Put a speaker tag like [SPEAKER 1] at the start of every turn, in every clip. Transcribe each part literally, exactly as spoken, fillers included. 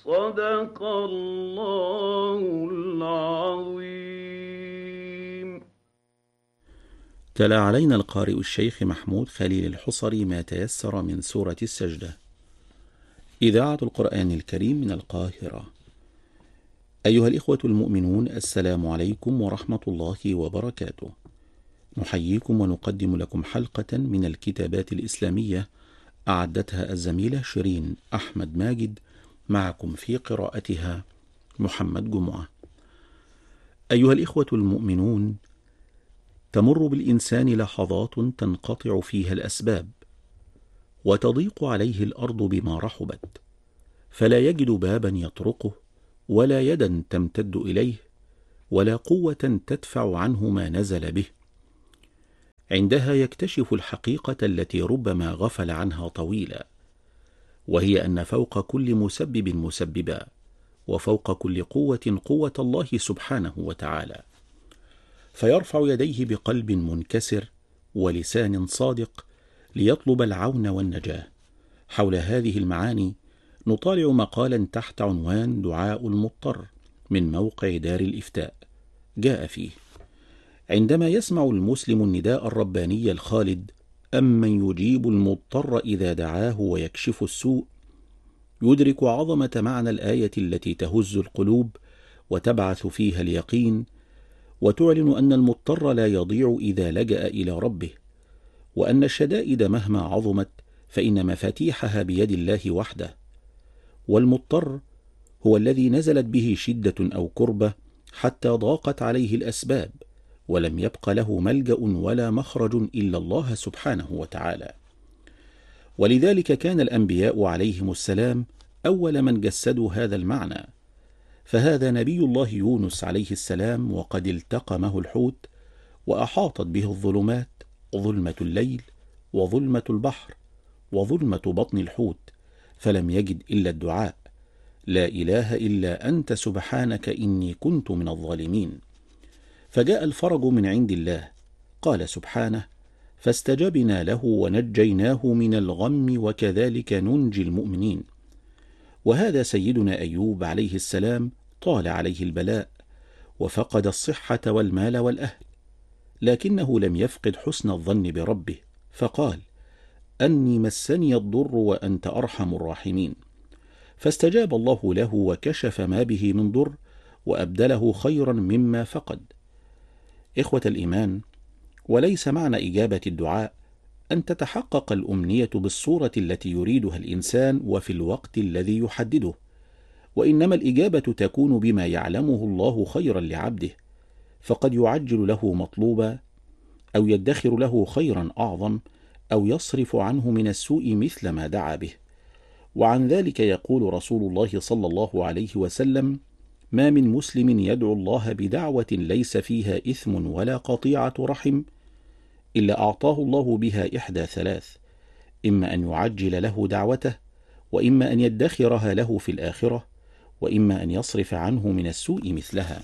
[SPEAKER 1] صدق الله العظيم.
[SPEAKER 2] تلا علينا القارئ الشيخ محمود خليل الحصري ما تيسر من سورة السجدة. إذاعة القرآن الكريم من القاهرة. أيها الإخوة المؤمنون، السلام عليكم ورحمة الله وبركاته. نحييكم ونقدم لكم حلقة من الكتابات الإسلامية أعدتها الزميلة شيرين أحمد ماجد، معكم في قراءتها محمد جمعة. أيها الإخوة المؤمنون، تمر بالإنسان لحظات تنقطع فيها الأسباب، وتضيق عليه الأرض بما رحبت، فلا يجد بابا يطرقه، ولا يدا تمتد إليه، ولا قوة تدفع عنه ما نزل به. عندها يكتشف الحقيقة التي ربما غفل عنها طويلا، وهي أن فوق كل مسبب مسببا، وفوق كل قوة قوة الله سبحانه وتعالى. فيرفع يديه بقلب منكسر ولسان صادق ليطلب العون والنجاة. حول هذه المعاني نطالع مقالا تحت عنوان دعاء المضطر من موقع دار الإفتاء. جاء فيه: عندما يسمع المسلم النداء الرباني الخالد أمن يجيب المضطر إذا دعاه ويكشف السوء، يدرك عظمة معنى الآية التي تهز القلوب وتبعث فيها اليقين، وتعلن أن المضطر لا يضيع إذا لجأ إلى ربه، وأن الشدائد مهما عظمت فإن مفاتيحها بيد الله وحده. والمضطر هو الذي نزلت به شدة أو كربة حتى ضاقت عليه الأسباب، ولم يبق له ملجأ ولا مخرج إلا الله سبحانه وتعالى. ولذلك كان الأنبياء عليهم السلام أول من جسدوا هذا المعنى. فهذا نبي الله يونس عليه السلام، وقد التقمه الحوت وأحاطت به الظلمات، ظلمة الليل وظلمة البحر وظلمة بطن الحوت، فلم يجد إلا الدعاء: لا إله إلا أنت سبحانك إني كنت من الظالمين. فجاء الفرج من عند الله، قال سبحانه: فاستجبنا له ونجيناه من الغم وكذلك ننجي المؤمنين. وهذا سيدنا أيوب عليه السلام طال عليه البلاء، وفقد الصحة والمال والأهل، لكنه لم يفقد حسن الظن بربه، فقال: أني مسني الضر وأنت أرحم الراحمين. فاستجاب الله له وكشف ما به من ضر، وأبدله خيرا مما فقد. إخوة الإيمان، وليس معنى إجابة الدعاء أن تتحقق الأمنية بالصورة التي يريدها الإنسان وفي الوقت الذي يحدده، وإنما الإجابة تكون بما يعلمه الله خيرا لعبده، فقد يعجل له مطلوبا، أو يدخر له خيرا أعظم، أو يصرف عنه من السوء مثل ما دعا به. وعن ذلك يقول رسول الله صلى الله عليه وسلم: ما من مسلم يدعو الله بدعوة ليس فيها إثم ولا قطيعة رحم إلا أعطاه الله بها إحدى ثلاث: إما أن يعجل له دعوته، وإما أن يدخرها له في الآخرة، وإما أن يصرف عنه من السوء مثلها.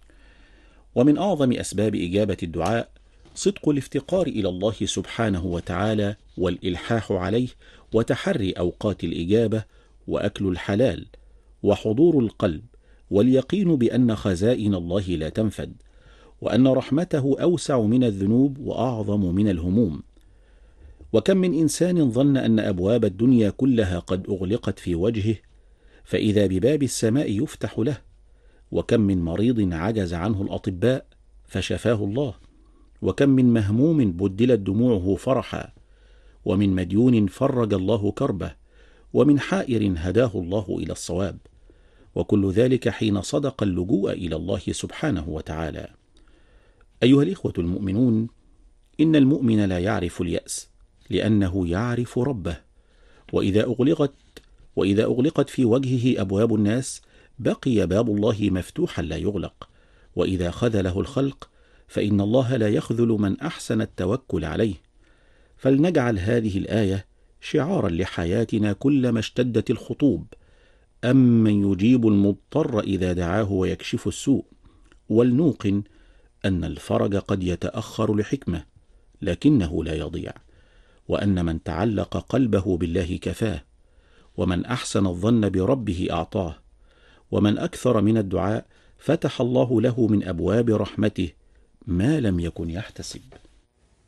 [SPEAKER 2] ومن أعظم أسباب إجابة الدعاء صدق الافتقار إلى الله سبحانه وتعالى، والإلحاح عليه، وتحري أوقات الإجابة، وأكل الحلال، وحضور القلب، واليقين بأن خزائن الله لا تنفد، وأن رحمته أوسع من الذنوب وأعظم من الهموم. وكم من إنسان ظن أن أبواب الدنيا كلها قد أغلقت في وجهه، فإذا بباب السماء يفتح له. وكم من مريض عجز عنه الأطباء فشفاه الله، وكم من مهموم بدلت دموعه فرحا، ومن مديون فرج الله كربه، ومن حائر هداه الله إلى الصواب، وكل ذلك حين صدق اللجوء إلى الله سبحانه وتعالى. أيها الإخوة المؤمنون، إن المؤمن لا يعرف اليأس، لأنه يعرف ربه. وإذا أغلقت وإذا أغلقت في وجهه أبواب الناس، بقي باب الله مفتوحا لا يغلق. وإذا خذله الخلق، فإن الله لا يخذل من أحسن التوكل عليه. فلنجعل هذه الآية شعارا لحياتنا كلما اشتدت الخطوب: أمن يجيب المضطر إذا دعاه ويكشف السوء. ولنوقن أن الفرج قد يتأخر لحكمة، لكنه لا يضيع، وأن من تعلق قلبه بالله كفاه، ومن أحسن الظن بربه أعطاه، ومن أكثر من الدعاء فتح الله له من أبواب رحمته ما لم يكن يحتسب.